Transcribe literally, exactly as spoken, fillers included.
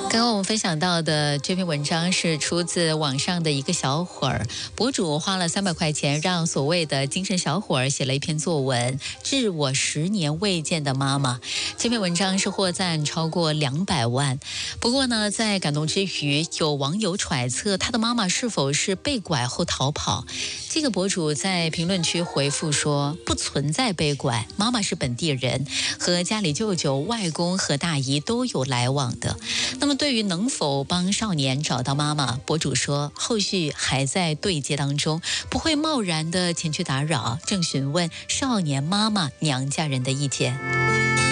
刚刚我们分享到的这篇文章是出自网上的一个小伙儿，博主花了三百块钱让所谓的精神小伙儿写了一篇作文，致我十年未见的妈妈。这篇文章是获赞超过两百万。不过呢，在感动之余，有网友揣测他的妈妈是否是被拐后逃跑。这个博主在评论区回复说，不存在被拐，妈妈是本地人，和家里舅舅、外公和大姨都有来往的。那么对于能否帮少年找到妈妈，博主说后续还在对接当中，不会贸然的前去打扰，正询问少年妈妈娘家人的意见。